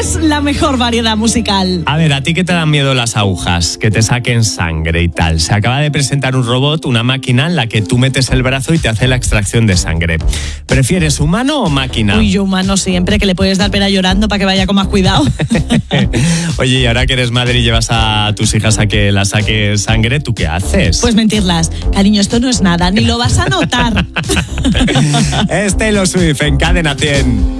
es la mejor variedad musical. A ver, ¿a ti qué te dan miedo las agujas? Que te saquen sangre y tal. Se acaba de presentar un robot, una máquina en la que tú metes el brazo y te hace la extracción de sangre. ¿Prefieres humano o máquina? Uy, yo humano siempre, que le puedes dar pena llorando para que vaya con más cuidado. Oye, y ahora que eres madre y llevas a tus hijas a que la saquen sangre, ¿tú qué haces? Pues mentirlas. Cariño, esto no es nada, ni lo vas a notar. Es Taylor Swift en Cadena 100.